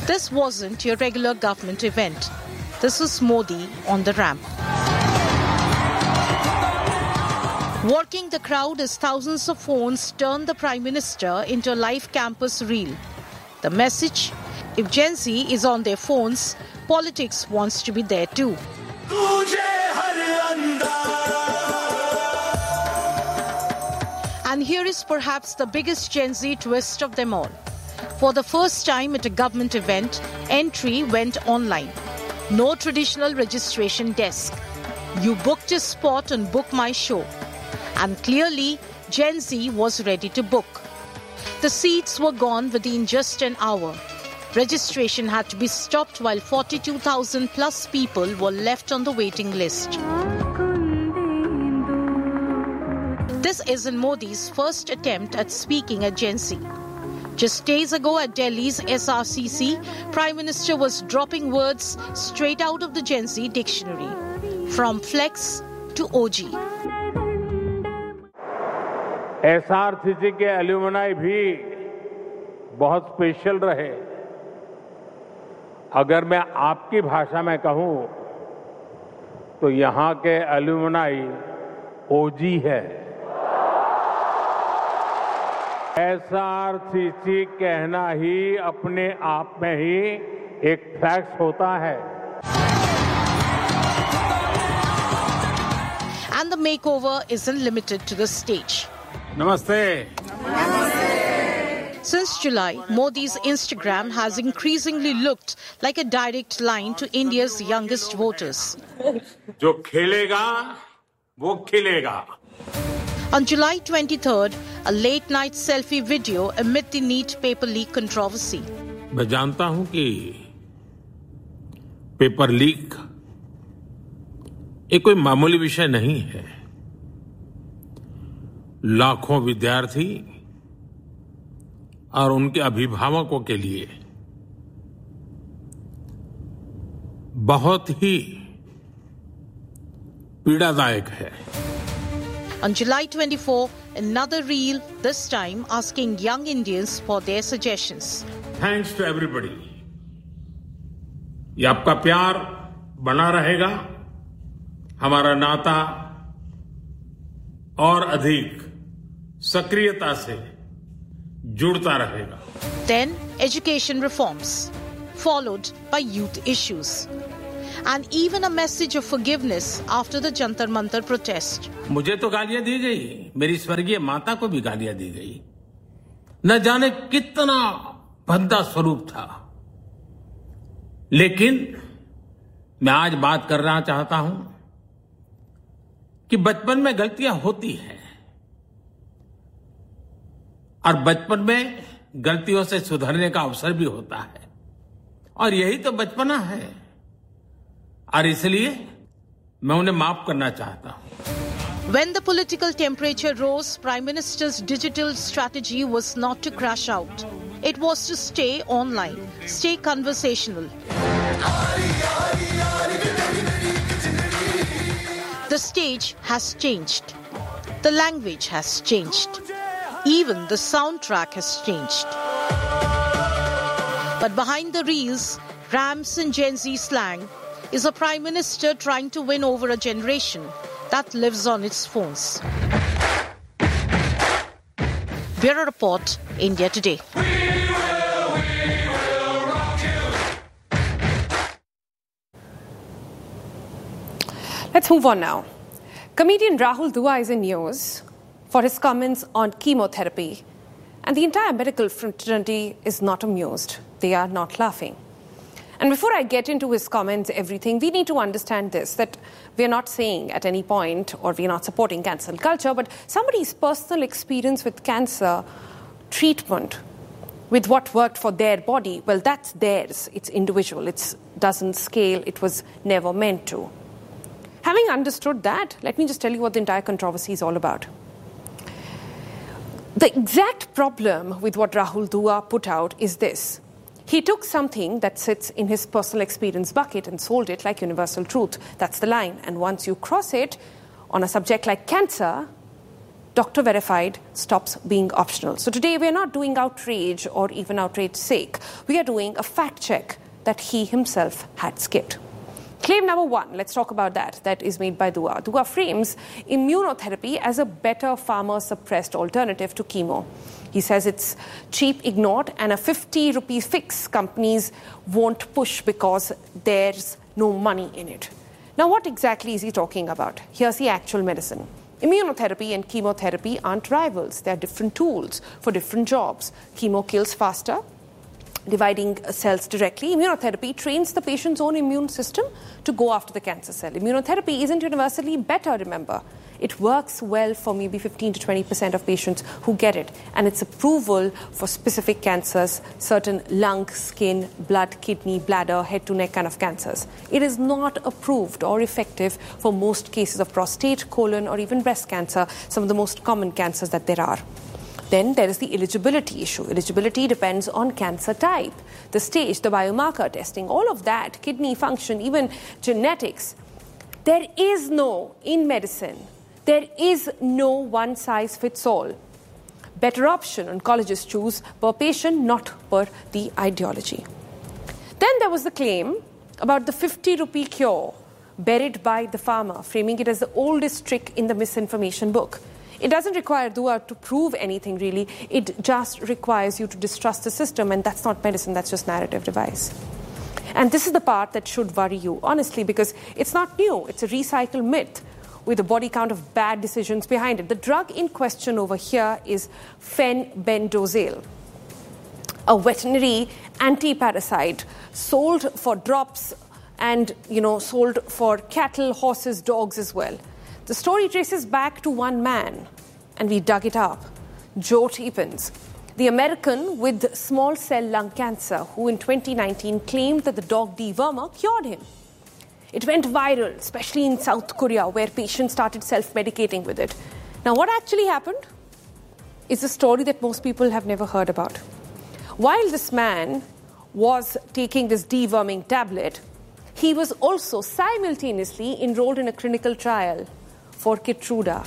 This wasn't your regular government event. This was Modi on the ramp. Working the crowd as thousands of phones turned the Prime Minister into a live campus reel. The message: if Gen Z is on their phones, politics wants to be there too. And here is perhaps the biggest Gen Z twist of them all. For the first time at a government event, entry went online. No traditional registration desk. You booked a spot on Book My Show. And clearly, Gen Z was ready to book. The seats were gone within just an hour. Registration had to be stopped while 42,000 plus people were left on the waiting list. This isn't Modi's first attempt at speaking at Gen Z. Just days ago at Delhi's SRCC, Prime Minister was dropping words straight out of the Gen Z dictionary, from flex to OG. SRCC के alumni भी बहुत special रहे। अगर मैं आपकी भाषा में कहूं तो यहां के एल्यूमनाई ओजी है। SRCC कहना ही अपने आप में ही एक फैक्ट होता है। And the makeover isn't limited to the stage. Namaste. Since July, Modi's Instagram has increasingly looked like a direct line to India's youngest voters. जो खेलेगा, वो खिलेगा. On July 23rd, a late-night selfie video amid the NEET paper leak controversy. मैं जानता हूं कि paper leak एक कोई मामूली विषय नहीं है। लाखों विद्यार्थी और उनके अभिभावकों के लिए बहुत ही पीड़ादायक है। On July 24, another reel, this time asking young Indians for their suggestions. Thanks to everybody. ये आपका प्यार बना रहेगा, हमारा नाता और अधिक सक्रियता से जुड़ता रहेगा. Then, education reforms, followed by youth issues. And even a message of forgiveness after the Jantar Mantar protest. मुझे तो गालियां दी गई, मेरी स्वर्गीय माता को भी गालियां दी गई. न जाने कितना भद्दा स्वरूप था. लेकिन मैं आज बात करना चाहता हूं कि बचपन में गलतियां होती हैं और बचपन में गलतियों से सुधरने का अवसर भी होता है और यही तो बचपना है और इसलिए मैं उन्हें माफ करना चाहता हूं. When the political temperature rose, Prime Minister's digital strategy was not to crash out. It was to stay online, stay conversational. The stage has changed. The language has changed. Even the soundtrack has changed. But behind the reels, rams and Gen Z slang, is a Prime Minister trying to win over a generation that lives on its phones. Bureau Report, India Today. Let's move on now. Comedian Rahul Dua is in news for his comments on chemotherapy. And the entire medical fraternity is not amused. They are not laughing. And before I get into his comments, everything, we need to understand this, that we are not saying at any point, or we are not supporting cancel culture, but somebody's personal experience with cancer treatment, with what worked for their body, well, that's theirs. It's individual. It doesn't scale. It was never meant to. Having understood that, let me just tell you what the entire controversy is all about. The exact problem with what Rahul Dua put out is this. He took something that sits in his personal experience bucket and sold it like universal truth. That's the line. And once you cross it on a subject like cancer, doctor verified stops being optional. So today we're not doing outrage or even outrage's sake. We are doing a fact check that he himself had skipped. Claim number one, let's talk about that is made by Dua. Dua frames immunotherapy as a better pharma-suppressed alternative to chemo. He says it's cheap, ignored, and a 50 rupees fix companies won't push because there's no money in it. Now, what exactly is he talking about? Here's the actual medicine. Immunotherapy and chemotherapy aren't rivals. They're different tools for different jobs. Chemo kills faster, dividing cells directly. Immunotherapy trains the patient's own immune system to go after the cancer cell. Immunotherapy isn't universally better, remember. It works well for maybe 15 to 20% of patients who get it. And it's approval for specific cancers, certain lung, skin, blood, kidney, bladder, head to neck kind of cancers. It is not approved or effective for most cases of prostate, colon, or even breast cancer, some of the most common cancers that there are. Then there is the eligibility issue. Eligibility depends on cancer type, the stage, the biomarker testing, all of that, kidney function, even genetics. There is no, in medicine, there is no one-size-fits-all. Better option oncologists choose per patient, not per the ideology. Then there was the claim about the 50 rupee cure buried by the pharma, framing it as the oldest trick in the misinformation book. It doesn't require Dua to prove anything, really. It just requires you to distrust the system, and that's not medicine, that's just narrative device. And this is the part that should worry you, honestly, because it's not new. It's a recycled myth with a body count of bad decisions behind it. The drug in question over here is fenbendazole, a veterinary anti-parasite sold for drops and, sold for cattle, horses, dogs as well. The story traces back to one man, and we dug it up, Joe Tippins, the American with small cell lung cancer, who in 2019 claimed that the dog dewormer cured him. It went viral, especially in South Korea, where patients started self-medicating with it. Now, what actually happened is a story that most people have never heard about. While this man was taking this deworming tablet, he was also simultaneously enrolled in a clinical trial for Keytruda,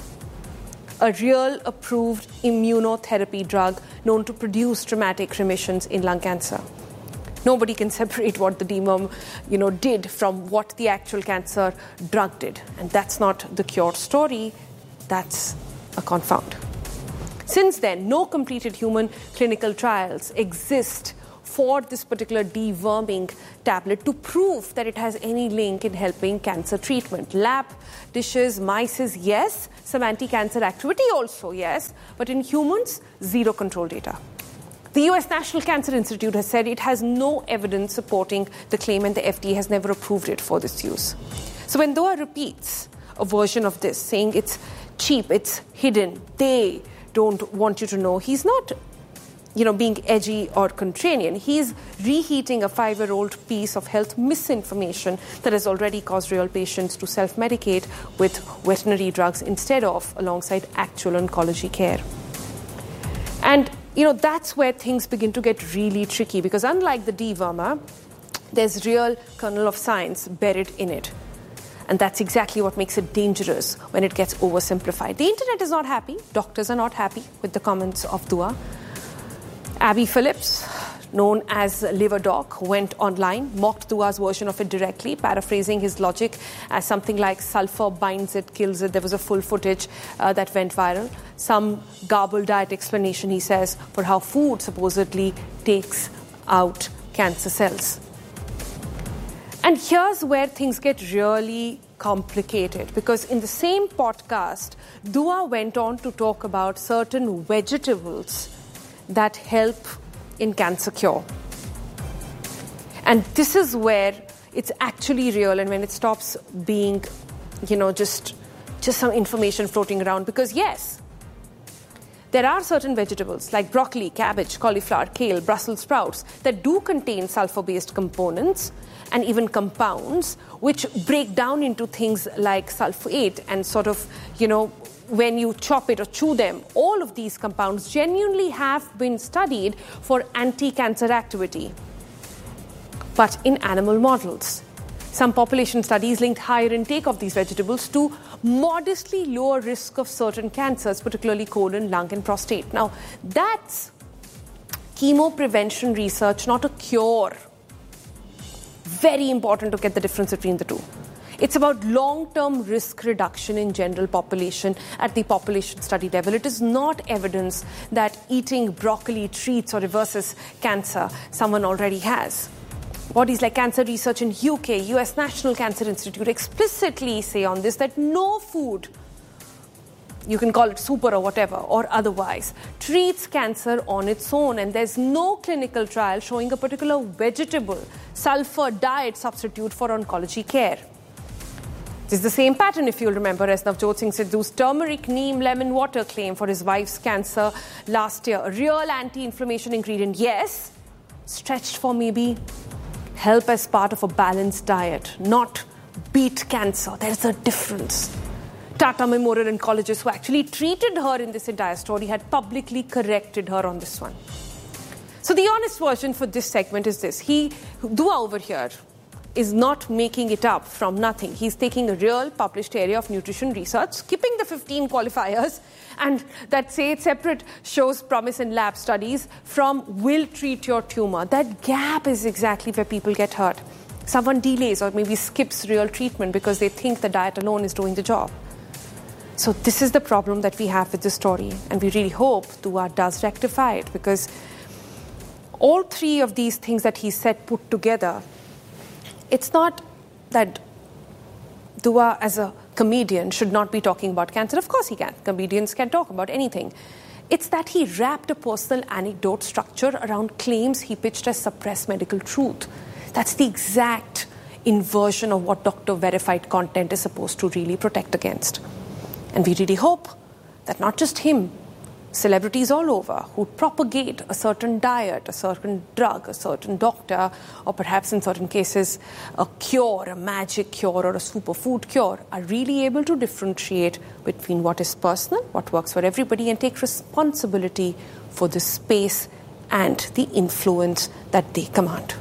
a real approved immunotherapy drug known to produce dramatic remissions in lung cancer. Nobody can separate what the deworm, did from what the actual cancer drug did. And that's not the cure story, that's a confound. Since then, no completed human clinical trials exist for this particular deworming tablet to prove that it has any link in helping cancer treatment. Lab dishes, mice, yes. Some anti-cancer activity also, yes. But in humans, zero control data. The US National Cancer Institute has said it has no evidence supporting the claim, and the FDA has never approved it for this use. So when Dua repeats a version of this, saying it's cheap, it's hidden, they don't want you to know, he's not being edgy or contrarian. He's reheating a 5-year-old piece of health misinformation that has already caused real patients to self-medicate with veterinary drugs instead of alongside actual oncology care. And, that's where things begin to get really tricky, because unlike the dewormer, there's real kernel of science buried in it. And that's exactly what makes it dangerous when it gets oversimplified. The internet is not happy. Doctors are not happy with the comments of Dua. Abby Phillips, known as Liver Doc, went online, mocked Dua's version of it directly, paraphrasing his logic as something like sulfur binds it, kills it. There was a full footage that went viral. Some garbled diet explanation, he says, for how food supposedly takes out cancer cells. And here's where things get really complicated, because in the same podcast, Dua went on to talk about certain vegetables that help in cancer cure. And this is where it's actually real, and when it stops being, just some information floating around. Because yes, there are certain vegetables like broccoli, cabbage, cauliflower, kale, Brussels sprouts that do contain sulfur-based components and even compounds which break down into things like sulfate and sort of, when you chop it or chew them, all of these compounds genuinely have been studied for anti-cancer activity. But in animal models, some population studies linked higher intake of these vegetables to modestly lower risk of certain cancers, particularly colon, lung, and prostate. Now, that's chemo prevention research, not a cure. Very important to get the difference between the two. It's about long-term risk reduction in general population at the population study level. It is not evidence that eating broccoli treats or reverses cancer someone already has. Bodies like Cancer Research in UK, US National Cancer Institute explicitly say on this that no food, you can call it super or whatever, or otherwise, treats cancer on its own. And there's no clinical trial showing a particular vegetable sulfur diet substitute for oncology care. This is the same pattern, if you'll remember, as Navjot Singh Sidhu's turmeric, neem, lemon water claim for his wife's cancer last year. A real anti-inflammation ingredient, yes, stretched for maybe help as part of a balanced diet, not beat cancer. There's a difference. Tata Memorial oncologist who actually treated her in this entire story had publicly corrected her on this one. So the honest version for this segment is this. Dua over here is not making it up from nothing. He's taking a real published area of nutrition research, skipping the 15 qualifiers, and that say it's separate shows promise in lab studies from will treat your tumor. That gap is exactly where people get hurt. Someone delays or maybe skips real treatment because they think the diet alone is doing the job. So this is the problem that we have with this story, and we really hope Dua does rectify it, because all three of these things that he said put together, it's not that Dua as a comedian should not be talking about cancer. Of course he can. Comedians can talk about anything. It's that he wrapped a personal anecdote structure around claims he pitched as suppressed medical truth. That's the exact inversion of what doctor-verified content is supposed to really protect against. And we really hope that not just him, celebrities all over who propagate a certain diet, a certain drug, a certain doctor, or perhaps in certain cases a cure, a magic cure or a superfood cure, are really able to differentiate between what is personal, what works for everybody, and take responsibility for the space and the influence that they command.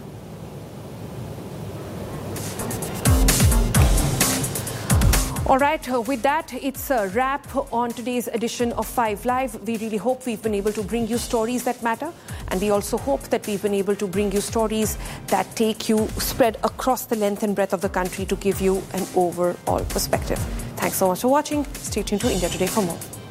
All right, with that, it's a wrap on today's edition of 5 Live. We really hope we've been able to bring you stories that matter. And we also hope that we've been able to bring you stories that take you spread across the length and breadth of the country to give you an overall perspective. Thanks so much for watching. Stay tuned to India Today for more.